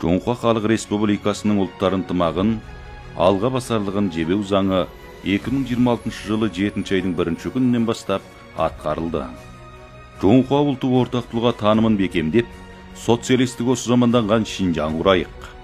Жоңқа Халық Республикасының ұлттар ынтымағын алға басарлығын жебеу заңы 2026 жылы 7 айдың 1 күнінен бастап атқарылды. Жоңқа ұлты ортақтылға танымын бекемдеп, социалистік осы заманданған Шинжаң құрайық.